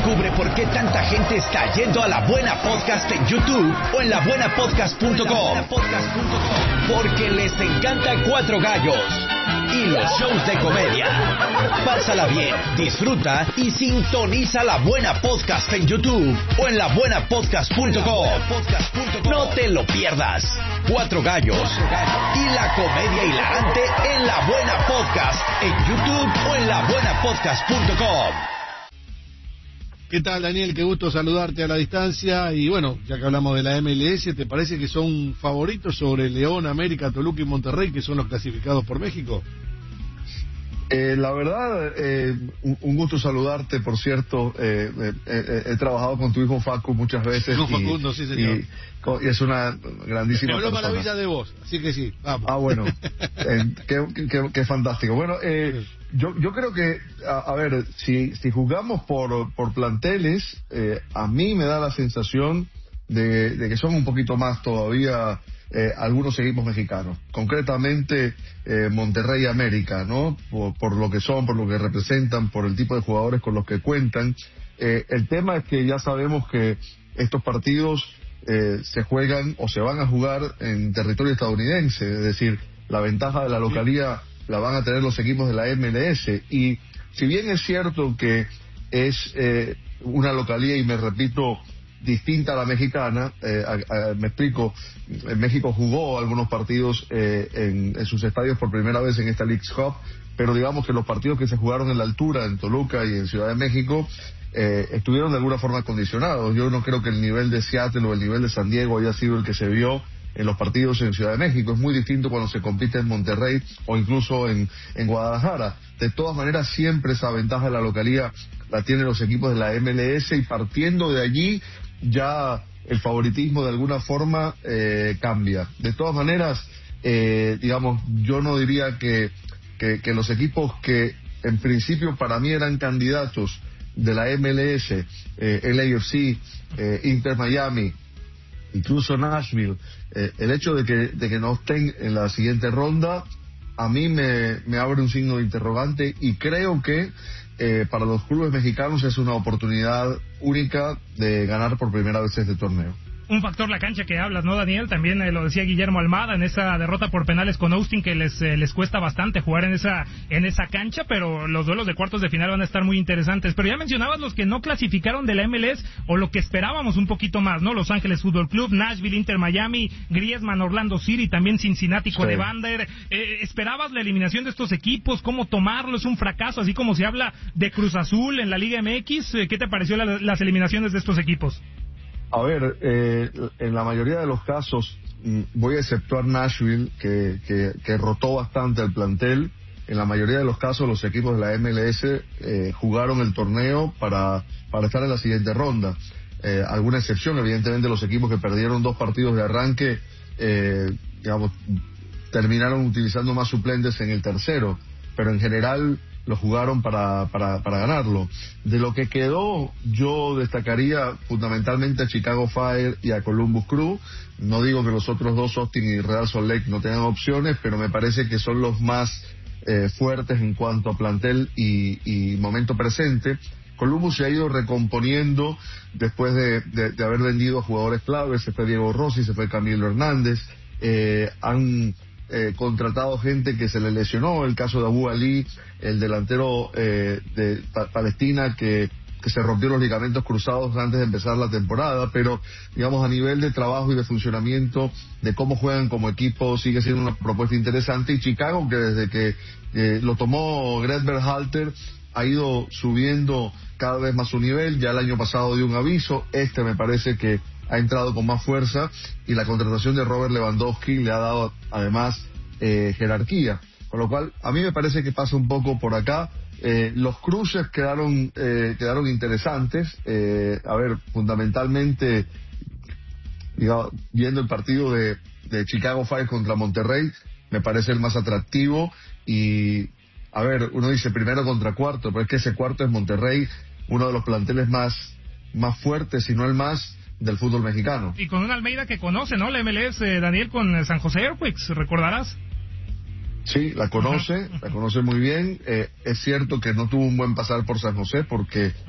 Descubre por qué tanta gente está yendo a La Buena Podcast en YouTube o en labuenapodcast.com. Porque les encanta Cuatro Gallos y los shows de comedia. Pásala bien, disfruta y sintoniza La Buena Podcast en YouTube o en labuenapodcast.com. No te lo pierdas. Cuatro Gallos y la comedia hilarante en La Buena Podcast en YouTube o en labuenapodcast.com. ¿Qué tal, Daniel? Qué gusto saludarte a la distancia. Y bueno, ya que hablamos de la MLS, ¿te parece que son favoritos sobre León, América, Toluca y Monterrey, que son los clasificados por México? La verdad, un gusto saludarte, por cierto. He trabajado con tu hijo Facu muchas veces. Con Facundo, sí, señor. Y es una grandísima persona. Me habló maravilla de vos, así que sí, vamos. Bueno, qué fantástico. Bueno, yo creo que, a ver, si jugamos por planteles, a mí me da la sensación de que son un poquito más todavía algunos equipos mexicanos, concretamente Monterrey y América, ¿no? Por lo que son, por lo que representan, por el tipo de jugadores con los que cuentan. El tema es que ya sabemos que estos partidos se juegan o se van a jugar en territorio estadounidense, es decir, la ventaja de la localía la van a tener los equipos de la MLS, y si bien es cierto que es una localía, y me repito, distinta a la mexicana, me explico, México jugó algunos partidos en sus estadios por primera vez en esta Leagues Cup, pero digamos que los partidos que se jugaron en la altura, en Toluca y en Ciudad de México, estuvieron de alguna forma condicionados. Yo no creo que el nivel de Seattle o el nivel de San Diego haya sido el que se vio en los partidos en Ciudad de México. Es muy distinto cuando se compite en Monterrey o incluso en Guadalajara. De todas maneras, siempre esa ventaja de la localía la tienen los equipos de la MLS, y partiendo de allí ya el favoritismo de alguna forma cambia. De todas maneras, digamos, yo no diría que los equipos que en principio para mí eran candidatos de la MLS, LAFC, Inter Miami, incluso Nashville, el hecho de que no estén en la siguiente ronda, a mí me abre un signo de interrogante, y creo que para los clubes mexicanos es una oportunidad única de ganar por primera vez este torneo. Un factor la cancha que hablas, ¿no, Daniel? También lo decía Guillermo Almada en esa derrota por penales con Austin, que les cuesta bastante jugar en esa cancha, pero los duelos de cuartos de final van a estar muy interesantes. Pero ya mencionabas los que no clasificaron de la MLS, o lo que esperábamos un poquito más, ¿no? Los Ángeles Fútbol Club, Nashville, Inter Miami, Griezmann, Orlando City, también Cincinnati con Evander. ¿Esperabas la eliminación de estos equipos? ¿Cómo tomarlo? ¿Es un fracaso? Así como se habla de Cruz Azul en la Liga MX. ¿Qué te pareció las eliminaciones de estos equipos? A ver, en la mayoría de los casos, voy a exceptuar Nashville, que rotó bastante el plantel. En la mayoría de los casos, los equipos de la MLS jugaron el torneo para estar en la siguiente ronda. Alguna excepción, evidentemente, los equipos que perdieron 2 partidos de arranque, digamos, terminaron utilizando más suplentes en el tercero, pero en general lo jugaron para ganarlo. De lo que quedó, yo destacaría fundamentalmente a Chicago Fire y a Columbus Crew. No digo que los otros dos, Austin y Real Salt Lake, no tengan opciones, pero me parece que son los más fuertes en cuanto a plantel y momento presente. Columbus se ha ido recomponiendo después de haber vendido a jugadores claves. Se fue Diego Rossi, se fue Camilo Hernández, han contratado gente que se le lesionó, el caso de Abu Ali, el delantero de Palestina, que se rompió los ligamentos cruzados antes de empezar la temporada, pero digamos, a nivel de trabajo y de funcionamiento, de cómo juegan como equipo, sigue siendo una propuesta interesante. Y Chicago, que desde que lo tomó Greg Berhalter, ha ido subiendo cada vez más su nivel. Ya el año pasado dio un aviso, me parece que ha entrado con más fuerza, y la contratación de Robert Lewandowski le ha dado además jerarquía, con lo cual a mí me parece que pasa un poco por acá. Los cruces quedaron interesantes. A ver, fundamentalmente, digamos, viendo el partido de Chicago Fire contra Monterrey, me parece el más atractivo. Y a ver, uno dice primero contra cuarto, pero es que ese cuarto es Monterrey, uno de los planteles más fuertes, si no el más, del fútbol mexicano. Y con un Almeida que conoce, ¿no? La MLS, Daniel, con San José Earthquakes, ¿recordarás? Sí, la conoce muy bien. Es cierto que no tuvo un buen pasar por San José, porque